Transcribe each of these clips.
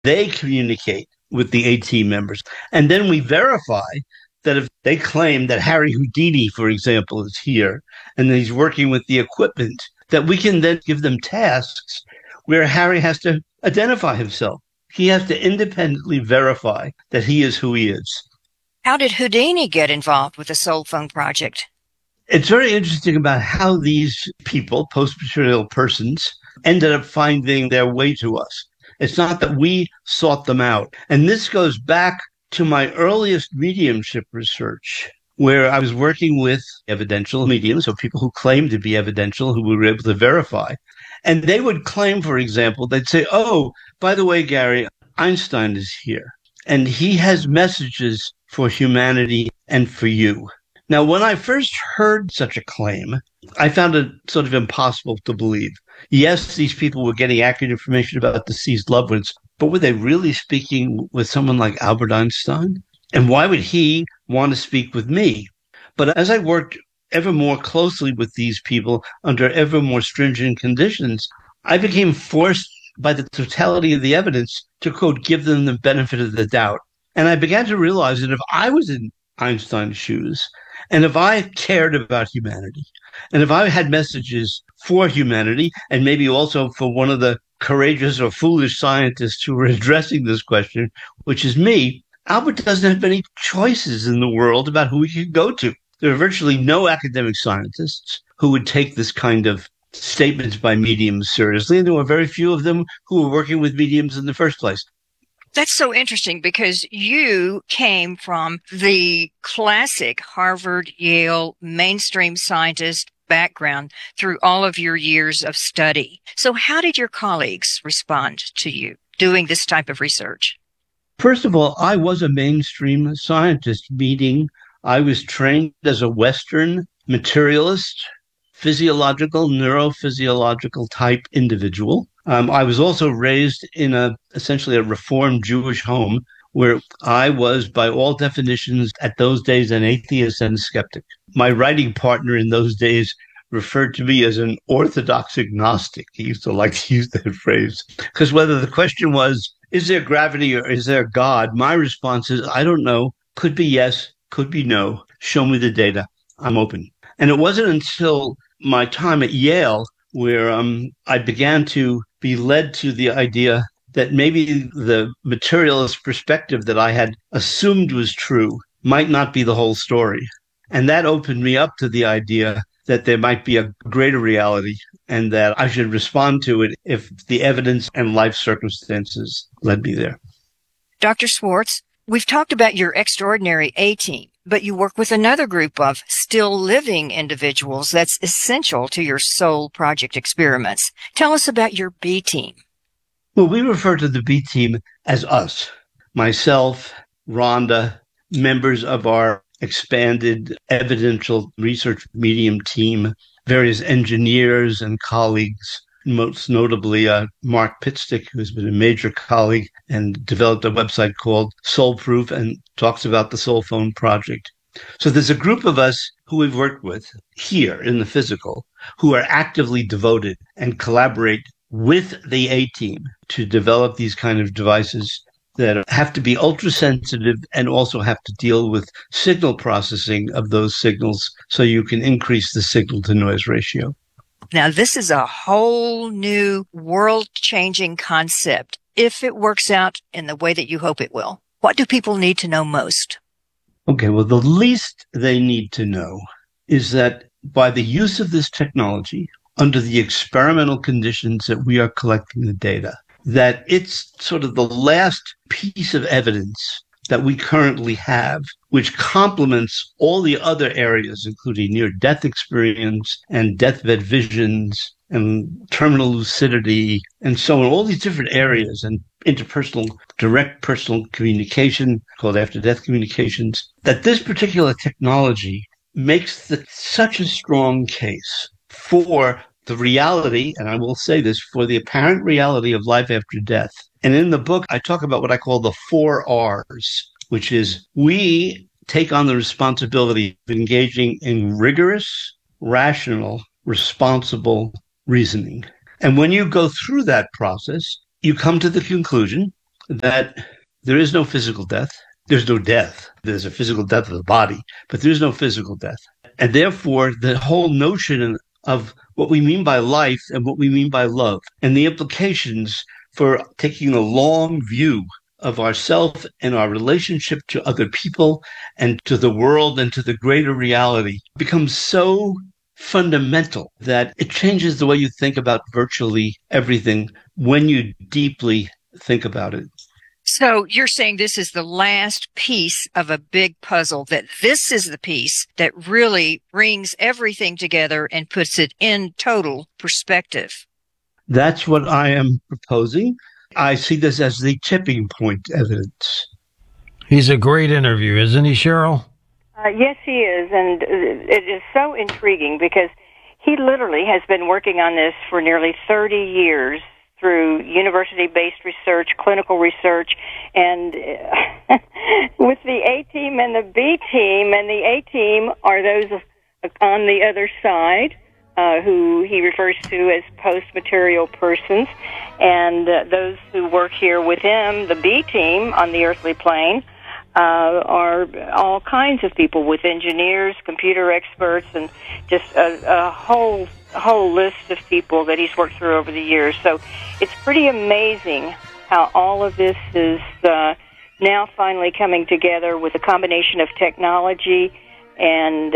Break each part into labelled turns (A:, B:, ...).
A: They communicate with the AT members. And then we verify that if they claim that Harry Houdini, for example, is here and that he's working with the equipment, that we can then give them tasks where Harry has to identify himself. He has to independently verify that he is who he is.
B: How did Houdini get involved with the Soul Phone project?
A: It's very interesting about how these people, post-material persons, ended up finding their way to us. It's not that we sought them out. And this goes back to my earliest mediumship research, where I was working with evidential mediums, so people who claimed to be evidential, who we were able to verify. And they would claim, for example, they'd say, oh, by the way, Gary, Einstein is here, and he has messages for humanity and for you. Now, when I first heard such a claim, I found it sort of impossible to believe. Yes, these people were getting accurate information about deceased loved ones, but were they really speaking with someone like Albert Einstein? And why would he want to speak with me? But as I worked ever more closely with these people under ever more stringent conditions, I became forced by the totality of the evidence to, quote, give them the benefit of the doubt. And I began to realize that if I was in Einstein's shoes, and if I cared about humanity, and if I had messages for humanity, and maybe also for one of the courageous or foolish scientists who were addressing this question, which is me, Albert doesn't have many choices in the world about who he could go to. There are virtually no academic scientists who would take this kind of statements by mediums seriously, and there were very few of them who were working with mediums in the first place.
B: That's so interesting because you came from the classic Harvard, Yale, mainstream scientist background through all of your years of study. So how did your colleagues respond to you doing this type of research?
A: First of all, I was a mainstream scientist, meaning I was trained as a Western materialist, physiological, neurophysiological type individual. I was also raised in essentially a Reformed Jewish home where I was, by all definitions, at those days, an atheist and skeptic. My writing partner in those days referred to me as an orthodox agnostic. He used to like to use that phrase because whether the question was, is there gravity or is there God? My response is, I don't know. Could be yes, could be no. Show me the data. I'm open. And it wasn't until my time at Yale where I began to be led to the idea that maybe the materialist perspective that I had assumed was true might not be the whole story. And that opened me up to the idea that there might be a greater reality and that I should respond to it if the evidence and life circumstances led me there.
B: Dr. Swartz, we've talked about your extraordinary A team, but you work with another group of still living individuals that's essential to your Soul Project experiments. Tell us about your B team.
A: Well, we refer to the B team as us, myself, Rhonda, members of our expanded evidential research medium team, various engineers and colleagues, most notably Mark Pitstick, who's been a major colleague and developed a website called Soul Proof and talks about the Soul Phone project. So there's a group of us who we've worked with here in the physical who are actively devoted and collaborate with the A team to develop these kind of devices that have to be ultra sensitive and also have to deal with signal processing of those signals so you can increase the signal to noise ratio.
B: Now, this is a whole new world-changing concept. If it works out in the way that you hope it will, what do people need to know most?
A: Okay, well, the least they need to know is that by the use of this technology, under the experimental conditions that we are collecting the data, that it's sort of the last piece of evidence that we currently have, which complements all the other areas, including near-death experience and deathbed visions and terminal lucidity and so on, all these different areas, and interpersonal, direct personal communication, called after-death communications, that this particular technology makes such a strong case for the reality, and I will say this, for the apparent reality of life after death. And in the book, I talk about what I call the 4 R's, which is we take on the responsibility of engaging in rigorous, rational, responsible reasoning. And when you go through that process, you come to the conclusion that there is no physical death. There's no death. There's a physical death of the body, but there's no physical death. And therefore, the whole notion of what we mean by life and what we mean by love and the implications for taking a long view of ourself and our relationship to other people and to the world and to the greater reality becomes so fundamental that it changes the way you think about virtually everything when you deeply think about it.
B: So you're saying this is the last piece of a big puzzle, that this is the piece that really brings everything together and puts it in total perspective.
A: That's what I am proposing. I see this as the tipping point evidence.
C: He's a great interview, isn't he, Cheryl?
D: Yes, he is, and it is so intriguing because he literally has been working on this for nearly 30 years through university-based research, clinical research, and with the A team and the B team, and the A team are those on the other side, who he refers to as post-material persons, and those who work here with him, the B team on the earthly plane, are all kinds of people, with engineers, computer experts, and just a whole list of people that he's worked through over the years. So it's pretty amazing how all of this is now finally coming together with a combination of technology and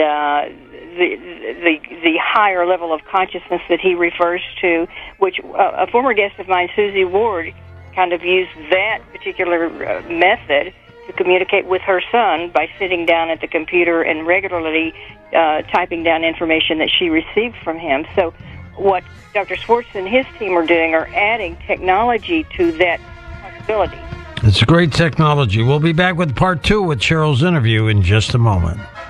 D: the higher level of consciousness that he refers to, which a former guest of mine, Susie Ward, kind of used that particular method to communicate with her son by sitting down at the computer and regularly typing down information that she received from him. So what Dr. Schwartz and his team are doing are adding technology to that possibility.
C: It's great technology. We'll be back with part 2 with Cheryl's interview in just a moment.